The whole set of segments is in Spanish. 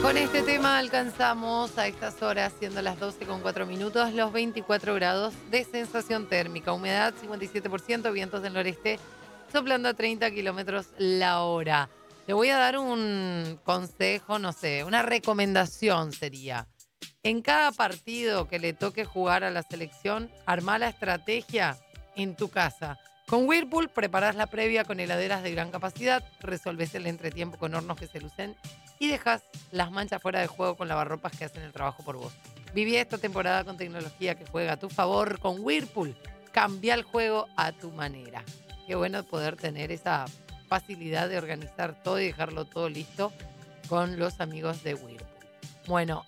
Con este tema alcanzamos a estas horas, siendo las 12:04, los 24 grados de sensación térmica, humedad 57%, vientos del noreste soplando a 30 kilómetros la hora. Le voy a dar un consejo, no sé, una recomendación sería. En cada partido que le toque jugar a la selección, armá la estrategia en tu casa. Con Whirlpool preparás la previa con heladeras de gran capacidad, resolvés el entretiempo con hornos que se lucen y dejas las manchas fuera de juego con lavarropas que hacen el trabajo por vos. Viví esta temporada con tecnología que juega a tu favor con Whirlpool. Cambia el juego a tu manera. Qué bueno poder tener esa facilidad de organizar todo y dejarlo todo listo con los amigos de Whirlpool. Bueno,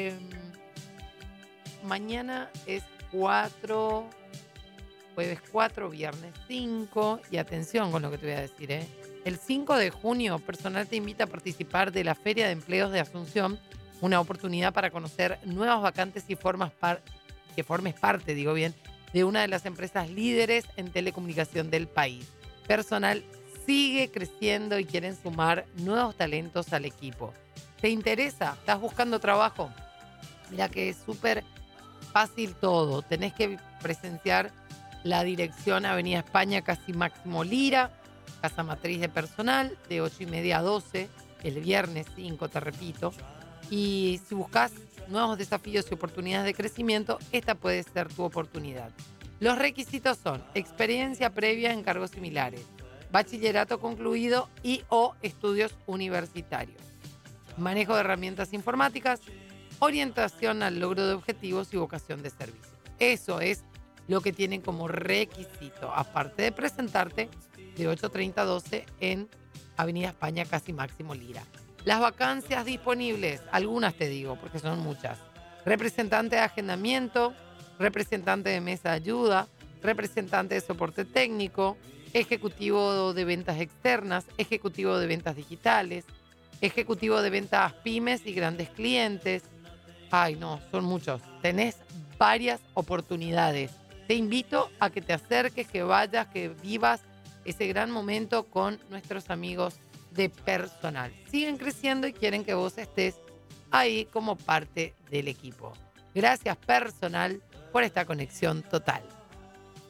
mañana es 4, jueves 4, viernes 5, y atención con lo que te voy a decir, ¿eh? El 5 de junio, Personal te invita a participar de la Feria de Empleos de Asunción, una oportunidad para conocer nuevas vacantes y que formes parte, digo bien, de una de las empresas líderes en telecomunicación del país. Personal sigue creciendo y quieren sumar nuevos talentos al equipo. ¿Te interesa? ¿Estás buscando trabajo? Mira que es súper fácil todo. Tenés que presenciar la dirección Avenida España, casi Máximo Lira, casa matriz de personal, de 8:30 a 12, el viernes 5, te repito. Y si buscas nuevos desafíos y oportunidades de crecimiento, esta puede ser tu oportunidad. Los requisitos son experiencia previa en cargos similares, bachillerato concluido y o estudios universitarios, manejo de herramientas informáticas, orientación al logro de objetivos y vocación de servicio. Eso es lo que tienen como requisito, aparte de presentarte de 8:30 a 12 en Avenida España, casi Máximo Lira. Las vacancias disponibles, algunas te digo, porque son muchas. Representante de agendamiento, representante de mesa de ayuda, representante de soporte técnico, ejecutivo de ventas externas, ejecutivo de ventas digitales, ejecutivo de ventas pymes y grandes clientes. Ay, no, son muchos. Tenés varias oportunidades. Te invito a que te acerques, que vayas, que vivas ese gran momento con nuestros amigos de Personal. Siguen creciendo y quieren que vos estés ahí como parte del equipo. Gracias, Personal, por esta conexión total.